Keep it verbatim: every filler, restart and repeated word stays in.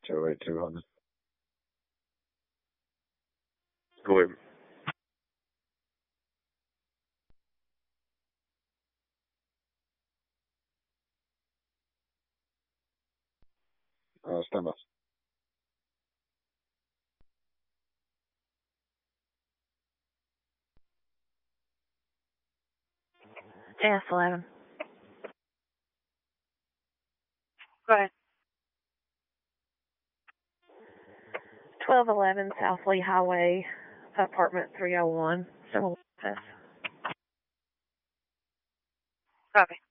two eight two hundred. Go ahead. Uh, stand by. J S eleven. Go ahead. twelve eleven South Lee Highway, apartment three oh one. Civil office. Copy.